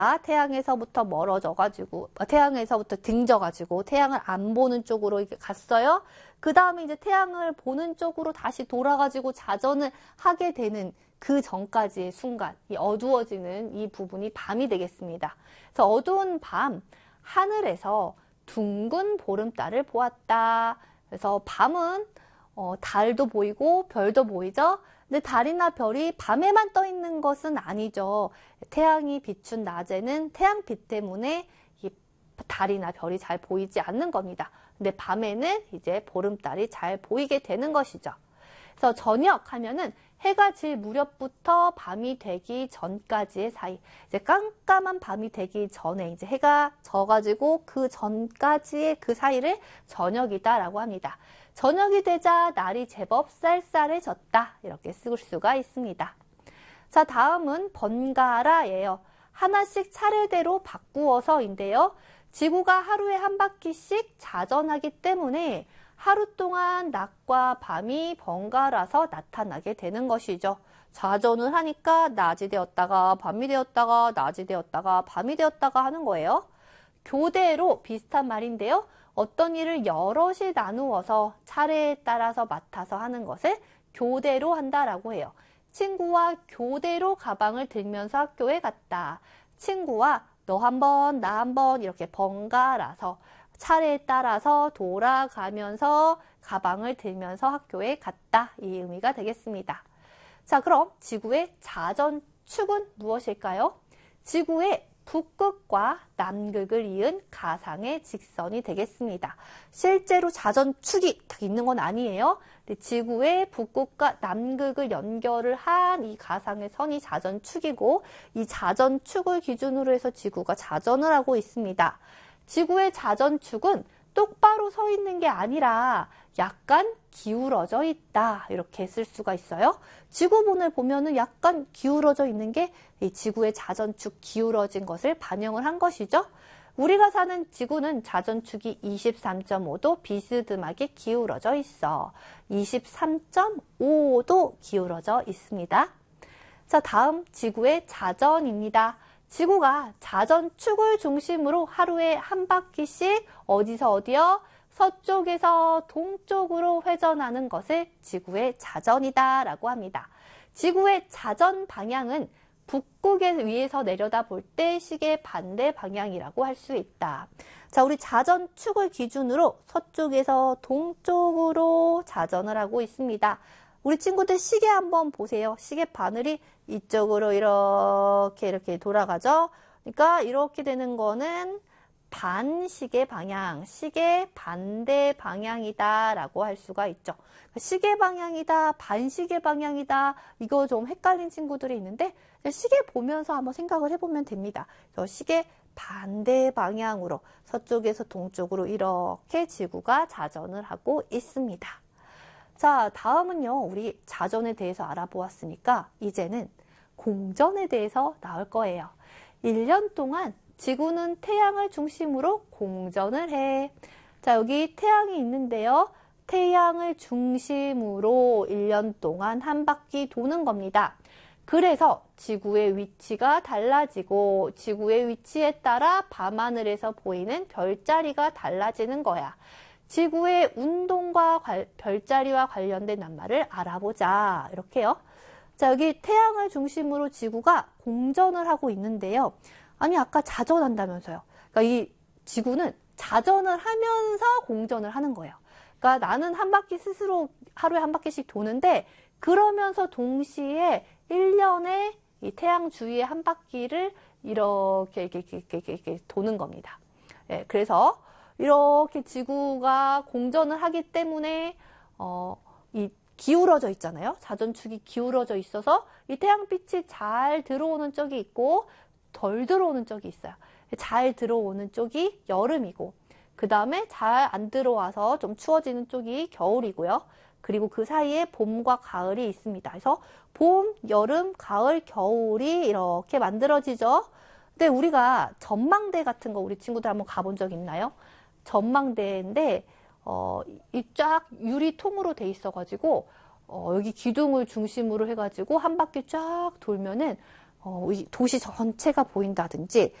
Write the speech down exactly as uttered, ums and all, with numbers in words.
태양에서부터 멀어져가지고, 태양에서부터 등져가지고 태양을 안 보는 쪽으로 이렇게 갔어요. 그 다음에 이제 태양을 보는 쪽으로 다시 돌아가지고 자전을 하게 되는 그 전까지의 순간, 이 어두워지는 이 부분이 밤이 되겠습니다. 그래서 어두운 밤, 하늘에서 둥근 보름달을 보았다. 그래서 밤은 어, 달도 보이고 별도 보이죠? 근데 달이나 별이 밤에만 떠 있는 것은 아니죠. 태양이 비춘 낮에는 태양빛 때문에 이 달이나 별이 잘 보이지 않는 겁니다. 근데 밤에는 이제 보름달이 잘 보이게 되는 것이죠. 그래서 저녁 하면은 해가 질 무렵부터 밤이 되기 전까지의 사이, 이제 깜깜한 밤이 되기 전에 이제 해가 져가지고 그 전까지의 그 사이를 저녁이다라고 합니다. 저녁이 되자 날이 제법 쌀쌀해졌다. 이렇게 쓸 수가 있습니다. 자, 다음은 번갈아예요. 하나씩 차례대로 바꾸어서인데요. 지구가 하루에 한 바퀴씩 자전하기 때문에 하루 동안 낮과 밤이 번갈아서 나타나게 되는 것이죠. 자전을 하니까 낮이 되었다가 밤이 되었다가 낮이 되었다가 밤이 되었다가 하는 거예요. 교대로 비슷한 말인데요. 어떤 일을 여럿이 나누어서 차례에 따라서 맡아서 하는 것을 교대로 한다라고 해요. 친구와 교대로 가방을 들면서 학교에 갔다. 친구와 너 한 번, 나 한 번 이렇게 번갈아서 차례에 따라서 돌아가면서 가방을 들면서 학교에 갔다. 이 의미가 되겠습니다. 자, 그럼 지구의 자전축은 무엇일까요? 지구의 북극과 남극을 이은 가상의 직선이 되겠습니다. 실제로 자전축이 딱 있는 건 아니에요. 지구의 북극과 남극을 연결을 한 이 가상의 선이 자전축이고, 이 자전축을 기준으로 해서 지구가 자전을 하고 있습니다. 지구의 자전축은 똑바로 서 있는 게 아니라 약간 기울어져 있다. 이렇게 쓸 수가 있어요. 지구본을 보면은 약간 기울어져 있는 게 이 지구의 자전축 기울어진 것을 반영을 한 것이죠. 우리가 사는 지구는 자전축이 이십삼 점 오 도 비스듬하게 기울어져 있어. 이십삼 점 오 도 기울어져 있습니다. 자, 다음 지구의 자전입니다. 지구가 자전축을 중심으로 하루에 한 바퀴씩 어디서 어디요? 서쪽에서 동쪽으로 회전하는 것을 지구의 자전이다 라고 합니다. 지구의 자전 방향은 북극에 위에서 내려다 볼 때 시계 반대 방향이라고 할 수 있다. 자, 우리 자전축을 기준으로 서쪽에서 동쪽으로 자전을 하고 있습니다. 우리 친구들 시계 한번 보세요. 시계 바늘이 이쪽으로 이렇게 이렇게 돌아가죠. 그러니까 이렇게 되는 거는 반시계 방향, 시계 반대 방향이다 라고 할 수가 있죠. 시계 방향이다, 반시계 방향이다, 이거 좀 헷갈린 친구들이 있는데 시계 보면서 한번 생각을 해보면 됩니다. 시계 반대 방향으로 서쪽에서 동쪽으로 이렇게 지구가 자전을 하고 있습니다. 자, 다음은요, 우리 자전에 대해서 알아보았으니까 이제는 공전에 대해서 나올 거예요. 일 년 동안 지구는 태양을 중심으로 공전을 해. 자, 여기 태양이 있는데요. 태양을 중심으로 일 년 동안 한 바퀴 도는 겁니다. 그래서 지구의 위치가 달라지고 지구의 위치에 따라 밤하늘에서 보이는 별자리가 달라지는 거야. 지구의 운동과 관, 별자리와 관련된 낱말을 알아보자. 이렇게요. 자, 여기 태양을 중심으로 지구가 공전을 하고 있는데요. 아니, 아까 자전한다면서요. 그러니까 이 지구는 자전을 하면서 공전을 하는 거예요. 그러니까 나는 한 바퀴 스스로 하루에 한 바퀴씩 도는데 그러면서 동시에 일 년에 이 태양 주위에 한 바퀴를 이렇게 이렇게, 이렇게, 이렇게, 이렇게 도는 겁니다. 예, 그래서 이렇게 지구가 공전을 하기 때문에 어, 이 기울어져 있잖아요. 자전축이 기울어져 있어서 이 태양빛이 잘 들어오는 쪽이 있고 덜 들어오는 쪽이 있어요. 잘 들어오는 쪽이 여름이고 그 다음에 잘 안 들어와서 좀 추워지는 쪽이 겨울이고요. 그리고 그 사이에 봄과 가을이 있습니다. 그래서 봄, 여름, 가을, 겨울이 이렇게 만들어지죠. 근데 우리가 전망대 같은 거 우리 친구들 한번 가본 적 있나요? 전망대인데 어, 이 쫙 유리통으로 돼 있어가지고 어, 여기 기둥을 중심으로 해가지고 한 바퀴 쫙 돌면은 어, 이 도시 전체가 보인다든지